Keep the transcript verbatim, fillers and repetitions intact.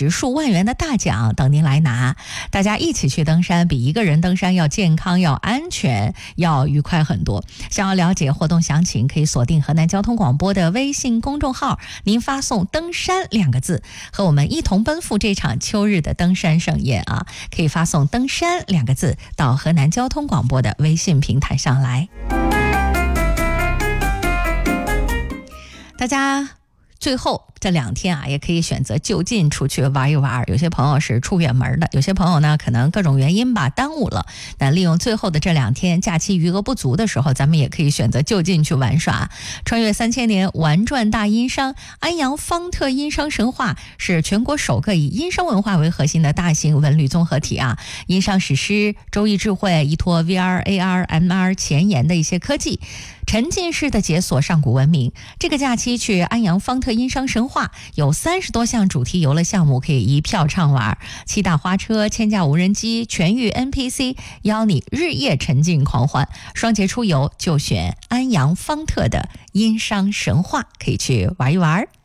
值数万元的大奖等您来拿。大家一起去登山，比一个人登山要健康、要安全、要愉快很多。想要了解活动详情，可以锁定河南交通广播的微信公众号，您发送登山两个字，和我们一同奔赴这场秋日的登山盛宴啊！可以发送登山两个字到河南交通广播的微信平台上来。大家最后这两天啊，也可以选择就近出去玩一玩。有些朋友是出远门的，有些朋友呢可能各种原因吧耽误了。那利用最后的这两天假期余额不足的时候，咱们也可以选择就近去玩耍。穿越三千年，玩转大殷商，安阳方特殷商神话是全国首个以殷商文化为核心的大型文旅综合体啊。殷商史诗、周易智慧，依托 V R、A R、M R 前沿的一些科技，沉浸式的解锁上古文明。这个假期去安阳方特殷商神话，有三十多项主题游乐项目可以一票畅玩，七大花车、千架无人机、全域 N P C， 邀你日夜沉浸狂欢。双节出游就选安阳方特的殷商神话，可以去玩一玩。